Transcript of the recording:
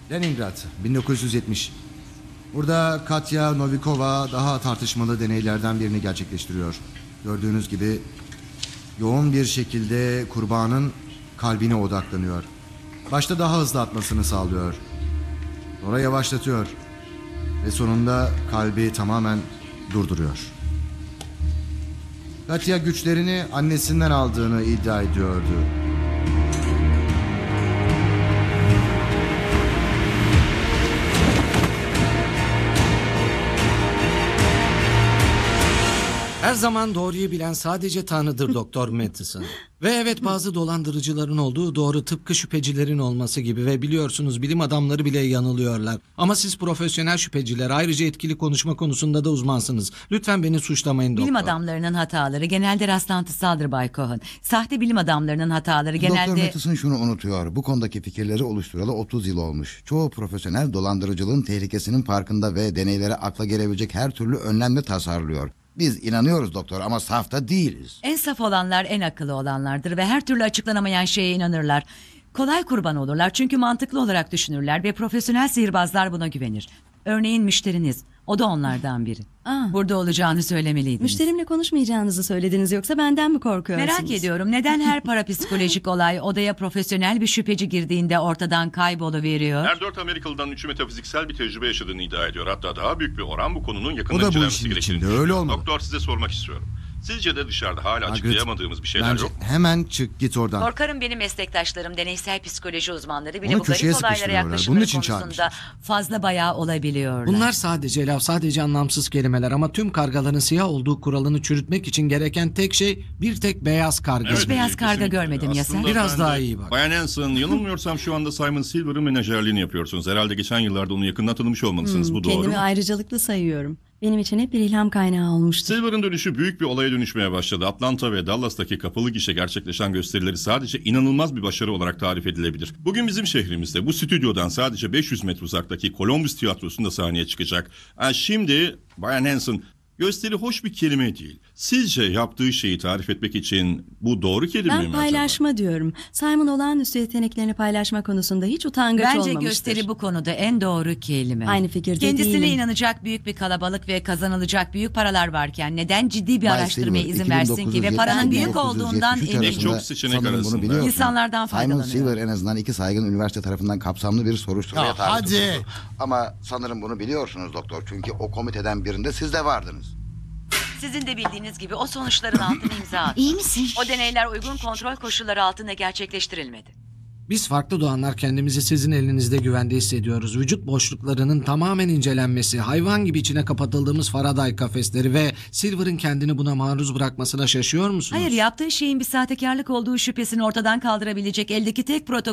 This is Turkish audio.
Leningrad, 1970. Burada Katya Novikova daha tartışmalı deneylerden birini gerçekleştiriyor. Gördüğünüz gibi yoğun bir şekilde kurbanın kalbine odaklanıyor. Başta daha hızlı atmasını sağlıyor. Sonra yavaşlatıyor. Ve sonunda kalbi tamamen durduruyor. Katya güçlerini annesinden aldığını iddia ediyordu. Her zaman doğruyu bilen sadece Tanrı'dır Doktor Matheson. Ve evet, bazı dolandırıcıların olduğu doğru, tıpkı şüphecilerin olması gibi. Ve biliyorsunuz, bilim adamları bile yanılıyorlar. Ama siz profesyonel şüpheciler, ayrıca etkili konuşma konusunda da uzmansınız. Lütfen beni suçlamayın doktor. Bilim adamlarının hataları genelde rastlantısaldır Bay Cohen. Sahte bilim adamlarının hataları genelde... Doktor Matheson şunu unutuyor. Bu konudaki fikirleri oluşturalı 30 yıl olmuş. Çoğu profesyonel dolandırıcılığın tehlikesinin farkında ve deneylere akla gelebilecek her türlü önlemle tasarlıyor. Biz inanıyoruz doktor ama saf da değiliz. En saf olanlar en akıllı olanlardır ve her türlü açıklanamayan şeye inanırlar. Kolay kurban olurlar çünkü mantıklı olarak düşünürler ve profesyonel sihirbazlar buna güvenir. Örneğin müşteriniz, o da onlardan biri. Burada olacağını söylemeliydiniz. Müşterimle konuşmayacağınızı söylediniz, yoksa benden mi korkuyorsunuz? Merak ediyorum, neden her parapsikolojik olay odaya profesyonel bir şüpheci girdiğinde ortadan kayboluveriyor? Her 4 Amerikalı'dan 3'ü metafiziksel bir tecrübe yaşadığını iddia ediyor. Hatta daha büyük bir oran bu konunun O yakında da bu incelenmesi işin gerektiğini içinde, düşünüyor. öyle olmalı. Doktor, size sormak istiyorum. Sizce de dışarıda hala Margaret, açıklayamadığımız bir şeyler bence yok mu? hemen çık git oradan. Korkarım benim meslektaşlarım, deneysel psikoloji uzmanları bile Onu bu garip köşeye olaylara sıkıştırıyorlar. Bunun yaklaşımları için konusunda çağırmışlar. fazla bayağı olabiliyorlar. Bunlar sadece laf, sadece anlamsız kelimeler ama tüm kargaların siyah olduğu kuralını çürütmek için gereken tek şey bir tek beyaz karga. Hiç beyaz karga kesinlikle. görmedim ya sen? Aslında Biraz ben de- daha iyi bak. Bayan Hanson, yanılmıyorsam şu anda Simon Silver'ın menajerliğini yapıyorsunuz. Herhalde geçen yıllarda onu yakından tanımış olmalısınız. Bu doğru Kendimi mu? ayrıcalıklı sayıyorum. Benim için hep bir ilham kaynağı olmuştur. Silver'ın dönüşü büyük bir olaya dönüşmeye başladı. Atlanta ve Dallas'taki kapalı gişe gerçekleşen gösterileri sadece inanılmaz bir başarı olarak tarif edilebilir. Bugün bizim şehrimizde bu stüdyodan sadece 500 metre uzaktaki Columbus Tiyatrosu'nda sahneye çıkacak. Şimdi Bayan Hanson, gösteri hoş bir kelime değil. Sizce yaptığı şeyi tarif etmek için bu doğru kelime mi Ben acaba? paylaşma diyorum. Simon olağanüstü yeteneklerini paylaşma konusunda hiç utangaç Bence olmamıştır. gösteri bu konuda en doğru kelime. Aynı fikirde Kendisine değilim. inanacak büyük bir kalabalık ve kazanılacak büyük paralar varken neden ciddi bir Bay araştırmaya Silver, izin versin ki ve paranın büyük 1970 olduğundan arasında eminim. Çok seçenek sanırım bunu arasında. biliyorsun. İnsanlardan Simon faydalanıyor. Silver en azından 2 saygın üniversite tarafından kapsamlı bir soruşturmaya Ya tabi hadi. tutuldu. Ama sanırım bunu biliyorsunuz doktor. Çünkü o komiteden birinde siz de vardınız. Sizin de bildiğiniz gibi o sonuçların altına imza attı. İyi misin? O deneyler uygun kontrol koşulları altında gerçekleştirilmedi. Biz farklı doğanlar kendimizi sizin elinizde güvende hissediyoruz. Vücut boşluklarının tamamen incelenmesi, hayvan gibi içine kapatıldığımız Faraday kafesleri ve Silver'ın kendini buna maruz bırakmasına şaşıyor musunuz? Hayır, yaptığı şeyin bir sahtekarlık olduğu şüphesini ortadan kaldırabilecek eldeki tek protokol